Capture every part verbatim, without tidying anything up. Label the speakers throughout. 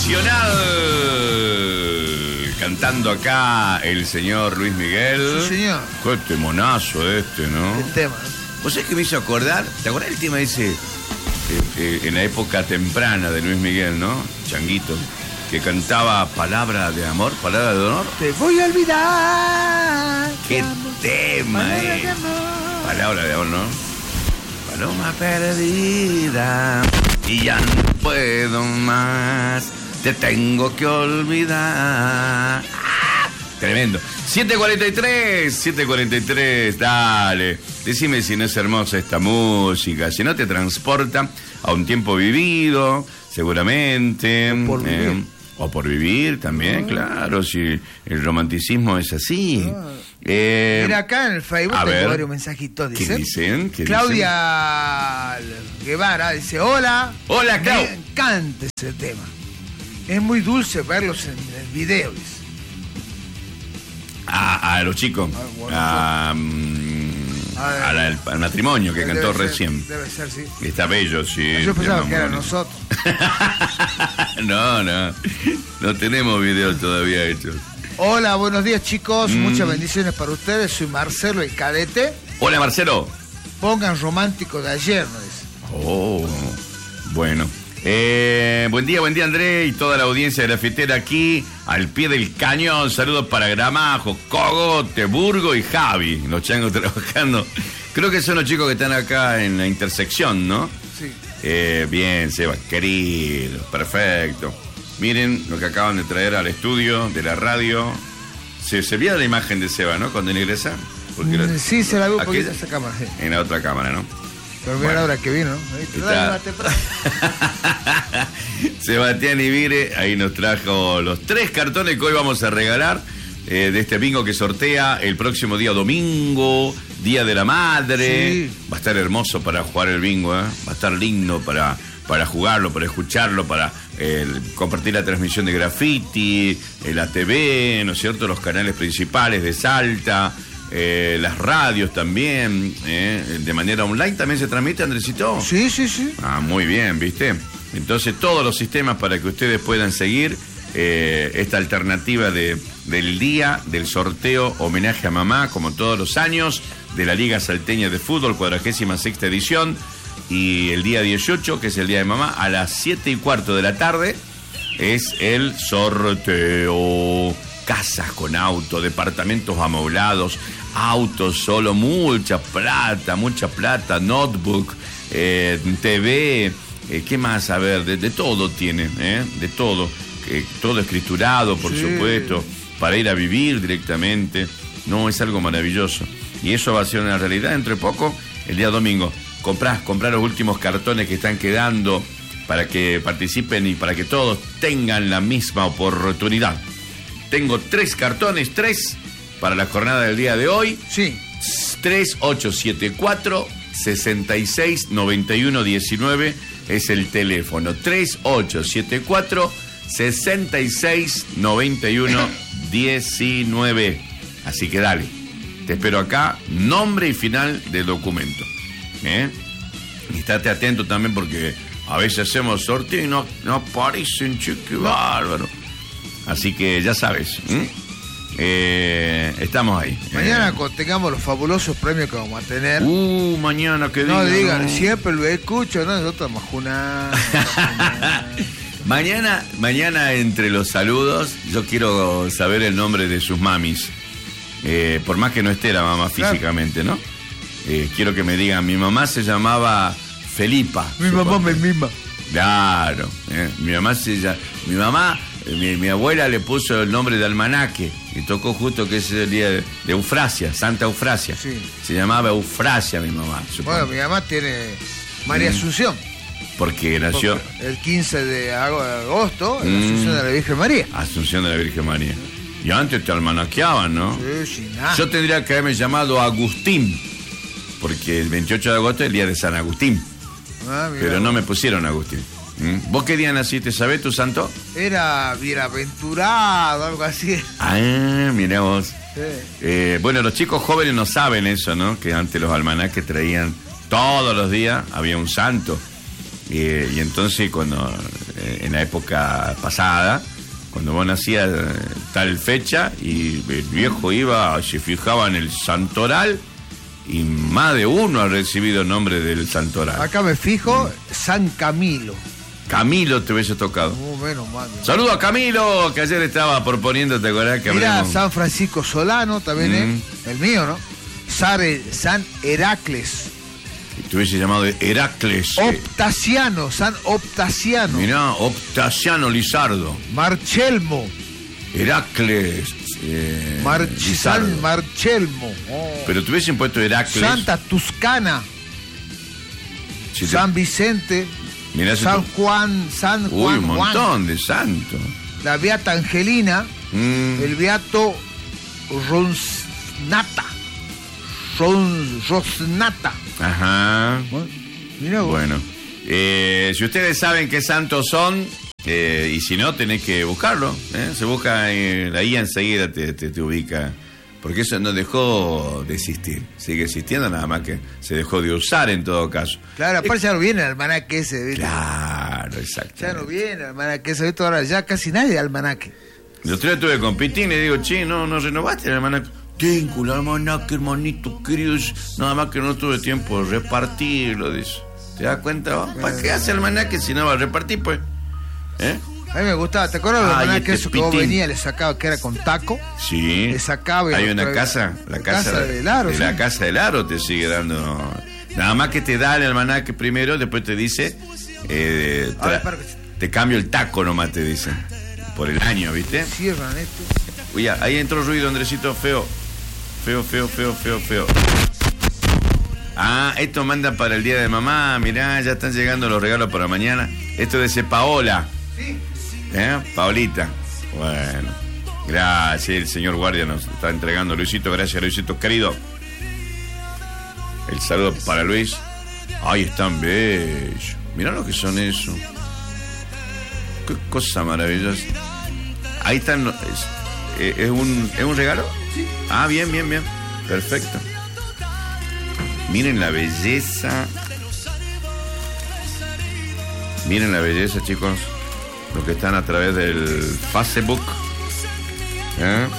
Speaker 1: Nacional. Cantando acá el señor Luis Miguel.
Speaker 2: Sí, señor.
Speaker 1: Qué temonazo este, ¿no?
Speaker 2: El tema.
Speaker 1: ¿Vos sabés que me hizo acordar? ¿Te acordás del tema ese? Eh, eh, en la época temprana de Luis Miguel, ¿no? Changuito. Que cantaba Palabra de Amor, Palabra de Honor.
Speaker 2: Te voy a olvidar.
Speaker 1: ¡Qué tema,
Speaker 2: Palabra
Speaker 1: eh!
Speaker 2: de amor.
Speaker 1: Palabra de Amor, ¿no? Paloma perdida y ya no puedo más, te tengo que olvidar. ¡Ah! Tremendo. siete cuarenta y tres, siete cuarenta y tres, dale. Decime si no es hermosa esta música, si no te transporta a un tiempo vivido, seguramente.
Speaker 2: O por vivir.
Speaker 1: Eh, o por vivir también,
Speaker 2: Ah.
Speaker 1: claro, si el romanticismo es así.
Speaker 2: Ah.
Speaker 1: Eh,
Speaker 2: Mira, acá en el Facebook
Speaker 1: a
Speaker 2: tengo
Speaker 1: ver.
Speaker 2: varios mensajitos.
Speaker 1: ¿Qué
Speaker 2: Dice.
Speaker 1: dicen? ¿Qué
Speaker 2: Claudia Guevara dice: Hola.
Speaker 1: Hola, Clau.
Speaker 2: Me encanta ese tema. Es muy dulce verlos en el video. Dice.
Speaker 1: A, a los chicos,
Speaker 2: Ah, bueno,
Speaker 1: a, mm,
Speaker 2: A ver.
Speaker 1: a la- al matrimonio que
Speaker 2: Debe
Speaker 1: cantó
Speaker 2: ser,
Speaker 1: recién.
Speaker 2: Debe ser, sí.
Speaker 1: Está bello, sí.
Speaker 2: Yo pensaba
Speaker 1: tema
Speaker 2: que era
Speaker 1: muy
Speaker 2: nosotros.
Speaker 1: bonito. No, no. No tenemos videos todavía hechos.
Speaker 2: Hola, buenos días, chicos.
Speaker 1: Mm.
Speaker 2: Muchas bendiciones para ustedes. Soy Marcelo, el cadete.
Speaker 1: Hola, Marcelo.
Speaker 2: Pongan romántico de ayer, ¿no? Dice.
Speaker 1: Oh, bueno. Eh, buen día, buen día, André y toda la audiencia grafitera aquí, al pie del cañón. Saludos para Gramajo, Cogote, Burgo y Javi, los changos trabajando. Creo que son los chicos que están acá en la intersección, ¿no?
Speaker 2: Sí.
Speaker 1: Eh, bien, Seba, querido, perfecto. Miren lo que acaban de traer al estudio de la radio. Se, se veía la imagen de Seba, ¿no? Cuando ingresa. Porque la-
Speaker 2: Sí, se la veo un
Speaker 1: aquí-
Speaker 2: poquito esa cámara. Sí.
Speaker 1: en la otra cámara, ¿no?
Speaker 2: Pero mira
Speaker 1: Bueno.
Speaker 2: la hora que vino. ¿No? ¿Viste?
Speaker 1: Está-
Speaker 2: Dale, mate, pra-
Speaker 1: Sebastián Ibire ahí nos trajo los tres cartones que hoy vamos a regalar eh, de este bingo que sortea el próximo día domingo, Día de la Madre.
Speaker 2: Sí.
Speaker 1: Va a estar hermoso para jugar el bingo, ¿eh? Va a estar lindo para, para jugarlo, para escucharlo, para eh, compartir la transmisión de Graffiti, eh, la T V, ¿no es cierto? Los canales principales de Salta. Eh, las radios también, eh, de manera online también se transmite, Andresito.
Speaker 2: Sí, sí, sí.
Speaker 1: Ah, muy bien, ¿viste? Entonces todos los sistemas para que ustedes puedan seguir eh, esta alternativa de, del día del sorteo homenaje a mamá, como todos los años, de la Liga Salteña de Fútbol, cuadragésima sexta edición, y el día dieciocho, que es el día de mamá, a las siete y cuarto de la tarde, es el sorteo. Casas con auto, departamentos amoblados, autos solo, mucha plata, mucha plata, notebook, eh, T V, eh, ¿qué más? A ver, de, de todo tiene, ¿eh? De todo, eh, todo escriturado, por
Speaker 2: Sí.
Speaker 1: supuesto, para ir a vivir directamente. No, es algo maravilloso. Y eso va a ser una realidad entre poco, el día domingo. Comprás, comprá los últimos cartones que están quedando para que participen y para que todos tengan la misma oportunidad. Tengo tres cartones, tres para la jornada del día de hoy.
Speaker 2: Sí.
Speaker 1: tres ocho siete cuatro, seis seis nueve uno uno nueve es el teléfono. tres ocho siete cuatro, seis seis nueve uno uno nueve. Así que dale, te espero acá, nombre y final del documento. ¿Eh? Y estate atento también porque a veces hacemos sorteo y no, no aparecen, che, qué bárbaro. Así que ya sabes, ¿eh? Eh, estamos ahí.
Speaker 2: Mañana
Speaker 1: Eh,
Speaker 2: cuando tengamos los fabulosos premios que vamos a tener.
Speaker 1: Uh, mañana que
Speaker 2: no
Speaker 1: digan,
Speaker 2: digan,
Speaker 1: no.
Speaker 2: siempre lo escucho, ¿no? Nosotros vamos a junar.
Speaker 1: Mañana, mañana entre los saludos, yo quiero saber el nombre de sus mamis. Eh, por más que no esté la mamá
Speaker 2: Claro.
Speaker 1: físicamente, ¿no? Eh, quiero que me digan, mi mamá se llamaba Felipa.
Speaker 2: Mi mamá
Speaker 1: supongo.
Speaker 2: me mima.
Speaker 1: Claro, eh, mi mamá se llama, mi mamá, eh, mi, mi abuela le puso el nombre de almanaque y tocó justo que es el día de, de Eufrasia, Santa Eufrasia.
Speaker 2: Sí.
Speaker 1: Se llamaba Eufrasia mi mamá, supongo,
Speaker 2: Bueno, mi mamá tiene María
Speaker 1: Mm.
Speaker 2: Asunción.
Speaker 1: porque nació
Speaker 2: Porque el quince de ago- agosto,
Speaker 1: Mm.
Speaker 2: la Asunción de la Virgen María.
Speaker 1: Asunción de la Virgen María. Y antes te almanaqueaban, ¿no?
Speaker 2: Sí, sí, nada.
Speaker 1: Yo tendría que haberme llamado Agustín, porque el veintiocho de agosto es el día de San Agustín,
Speaker 2: Ah, mirá.
Speaker 1: pero no me pusieron Agustín. ¿Mm? ¿Vos qué día naciste, sabés tu santo?
Speaker 2: Era bienaventurado, algo así.
Speaker 1: Ah, mirá vos.
Speaker 2: Sí.
Speaker 1: Eh, bueno, los chicos jóvenes no saben eso, ¿no? Que antes los almanaques traían todos los días, había un santo. Eh, y entonces cuando eh, en la época pasada, cuando vos nacías eh, tal fecha, y el viejo iba, se fijaba en el santoral, y más de uno ha recibido el nombre del santoral.
Speaker 2: Acá me fijo, San Camilo.
Speaker 1: Camilo te hubiese tocado.
Speaker 2: Uh, menos mal.
Speaker 1: Saludo a Camilo, que ayer estaba proponiendo, ¿te acordás que
Speaker 2: Mira,
Speaker 1: hablamos?
Speaker 2: San Francisco Solano también,
Speaker 1: Mm.
Speaker 2: ¿eh? El mío, ¿no? Sare- San Heracles.
Speaker 1: Te hubiese llamado Heracles.
Speaker 2: Optaciano, San Optaciano.
Speaker 1: Mirá, Optaciano Lizardo.
Speaker 2: Marchelmo.
Speaker 1: Heracles. Eh,
Speaker 2: Mar-
Speaker 1: Lizardo.
Speaker 2: San Marchelmo. Oh.
Speaker 1: Pero te hubiesen puesto Heracles.
Speaker 2: Santa Tuscana.
Speaker 1: si te-
Speaker 2: San Vicente.
Speaker 1: Mirá si
Speaker 2: San
Speaker 1: tú-
Speaker 2: Juan. San
Speaker 1: Uy,
Speaker 2: Juan.
Speaker 1: un montón
Speaker 2: Juan.
Speaker 1: de santos.
Speaker 2: La Beata Angelina.
Speaker 1: Mm.
Speaker 2: El Beato Ronsnata. Ron- Rosnata.
Speaker 1: Ajá.
Speaker 2: Bueno, mira vos.
Speaker 1: Bueno. Eh, si ustedes saben qué santos son, eh, y si no, tenés que buscarlo. ¿eh? Se busca eh, ahí enseguida te, te, te ubica. Porque eso no dejó de existir. Sigue existiendo, nada más que se dejó de usar en todo caso.
Speaker 2: Claro, aparte ya no viene el almanaque ese, ¿viste?
Speaker 1: Claro, exacto.
Speaker 2: Ya no viene el almanaque ese, ¿viste? Ahora ya casi nadie de almanaque.
Speaker 1: El otro día estuve con Pitín y le digo, che, no, no renovaste el almanaque. Tengo el almanaque, hermanito querido. Nada más que no tuve tiempo de repartirlo, dice. ¿Te das cuenta? ¿Para qué hace el almanaque si no va a repartir, pues? ¿Eh?
Speaker 2: A mí me gustaba, ¿te acuerdas del
Speaker 1: Ay,
Speaker 2: almanaque
Speaker 1: este
Speaker 2: eso que vos
Speaker 1: Pitín.
Speaker 2: venías, le sacaba, que era con taco?
Speaker 1: Sí.
Speaker 2: Le sacaba y
Speaker 1: Hay
Speaker 2: lo
Speaker 1: una
Speaker 2: traía.
Speaker 1: casa, la
Speaker 2: La
Speaker 1: casa,
Speaker 2: casa del Aro,
Speaker 1: de
Speaker 2: sí.
Speaker 1: la casa del Aro te sigue dando. Nada más que te da el almanaque primero, después te dice, eh,
Speaker 2: A ver,
Speaker 1: tra-
Speaker 2: para que-
Speaker 1: te cambio el taco nomás, te dicen. Por el año, ¿viste?
Speaker 2: Cierran esto.
Speaker 1: Oye, ahí entró ruido, Andresito, feo. Feo, feo, feo, feo, feo. Ah, esto manda para el día de mamá. Mirá, ya están llegando los regalos para mañana. Esto dice Paola.
Speaker 2: Sí.
Speaker 1: ¿Eh? Paolita. Bueno. Gracias, el señor guardia nos está entregando. Luisito, gracias, Luisito, querido. El saludo para Luis. Ay, están bellos. Mirá lo que son eso. Qué cosa maravillosa. Ahí están. los- Es, eh, ¿es un, ¿Es un regalo?
Speaker 2: Sí.
Speaker 1: Ah, bien, bien, bien. Perfecto. Miren la belleza. Miren la belleza, chicos. Los que están a través del Facebook. ¿Eh?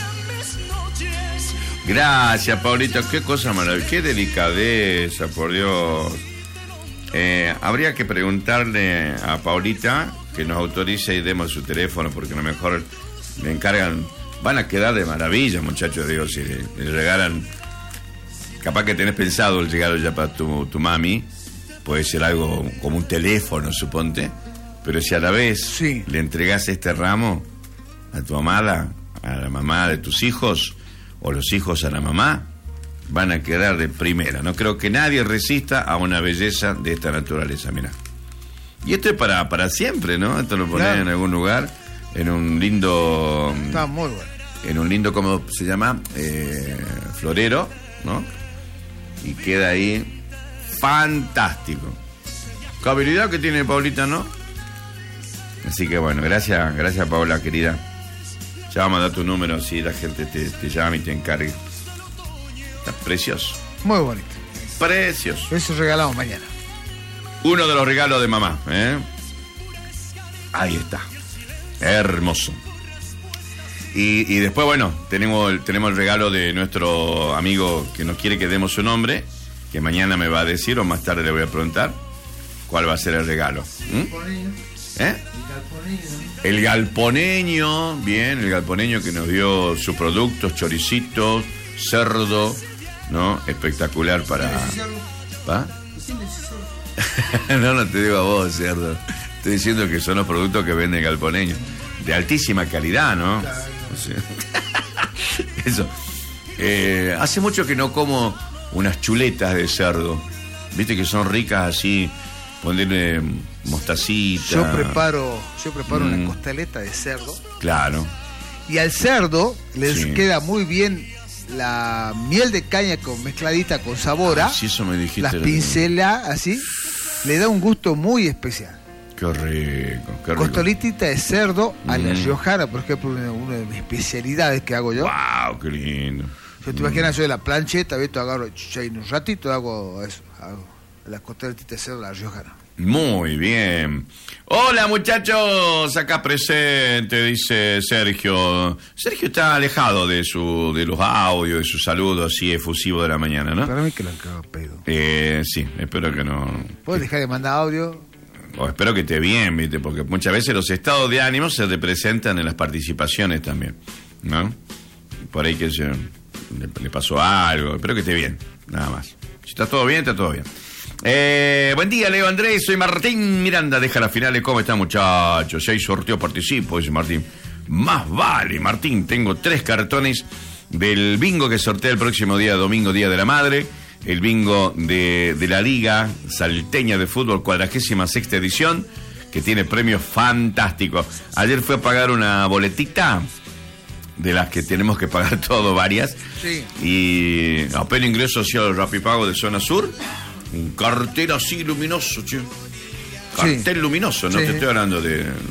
Speaker 1: Gracias, Paulita. Qué cosa maravillosa. Qué delicadeza, por Dios. Eh, habría que preguntarle a Paulita que nos autorice y demos su teléfono, porque a lo mejor le encargan. Van a quedar de maravilla, muchachos. Digo, si le, le regalan. Capaz que tenés pensado el regalo ya para tu, tu mami. Puede ser algo como un teléfono, suponte. Pero si a la vez
Speaker 2: Sí.
Speaker 1: le entregás este ramo a tu amada, a la mamá de tus hijos, o los hijos a la mamá, van a quedar de primera. No creo que nadie resista a una belleza de esta naturaleza, mirá. Y esto es para, para siempre, ¿no? Esto lo ponés
Speaker 2: Claro.
Speaker 1: en algún lugar, en un lindo...
Speaker 2: Está muy bueno.
Speaker 1: En un lindo, ¿cómo se llama? Eh, florero, ¿no? Y queda ahí fantástico. Qué habilidad que tiene Paulita, ¿no? Así que bueno, gracias, gracias Paula, querida. Ya vamos a dar tu número, así la gente te, te llama y te encargue. Está precioso.
Speaker 2: Muy bonito.
Speaker 1: Precioso.
Speaker 2: Eso regalamos mañana.
Speaker 1: Uno de los regalos de mamá, ¿eh? Ahí está. Hermoso. Y, y después, bueno, tenemos el, tenemos el regalo de nuestro amigo que nos quiere que demos su nombre, que mañana me va a decir, o más tarde le voy a preguntar cuál va a ser el regalo. ¿Mm? ¿Eh? El galponeño, bien, el galponeño que nos dio sus productos, choricitos, cerdo, ¿no? Espectacular para... ¿Va? No, no te digo a vos, cerdo. Estoy diciendo que son los productos que vende el galponeño. De altísima calidad, ¿no? O sea, eso. Eh, hace mucho que no como unas chuletas de cerdo. Viste que son ricas así, ponerle mostacita.
Speaker 2: Yo preparo, yo preparo
Speaker 1: Mm.
Speaker 2: una costeleta de cerdo.
Speaker 1: Claro.
Speaker 2: Y al cerdo les
Speaker 1: Sí.
Speaker 2: queda muy bien la miel de caña con mezcladita con sabor a,
Speaker 1: Ah, sí, eso me dijiste.
Speaker 2: las
Speaker 1: la-
Speaker 2: pincela así, le da un gusto muy especial.
Speaker 1: Qué rico, qué rico.
Speaker 2: Costolitita de cerdo a la
Speaker 1: Mm.
Speaker 2: riojana, por ejemplo, una, una de mis especialidades que hago yo.
Speaker 1: Wow, qué lindo.
Speaker 2: Yo te imaginas, yo de la plancheta, ¿ves? Agarro chicha y en un ratito hago eso, hago la costelita de cerdo a la riojana.
Speaker 1: Muy bien. Hola muchachos, acá presente, dice Sergio. Sergio está alejado de su de los audios, de su saludo así efusivo de la mañana, ¿no?
Speaker 2: Para mí que lo han cagado pedo.
Speaker 1: Eh, sí, espero que no...
Speaker 2: ¿Puedes dejar de mandar audio?
Speaker 1: O espero que esté bien, ¿viste? Porque muchas veces los estados de ánimo se representan en las participaciones también, ¿no? Por ahí que se, le, le pasó algo, espero que esté bien, nada más. Si está todo bien, está todo bien. Eh, buen día, Leo Andrés, soy Martín Miranda, deja las finales, ¿cómo está muchachos? Si hay sorteo participo, dice Martín. Más vale, Martín, tengo tres cartones del bingo que sortea el próximo día domingo, Día de la Madre, el bingo de, de la Liga Salteña de Fútbol, cuadragésima sexta edición, que tiene premios fantásticos. Ayer fue a pagar una boletita, de las que tenemos que pagar todo, varias,
Speaker 2: Sí.
Speaker 1: y apenas ingreso hacia el Rapipago de Zona Sur, un cartel así luminoso, che. Cartel
Speaker 2: Sí.
Speaker 1: luminoso, no
Speaker 2: Sí.
Speaker 1: te estoy hablando de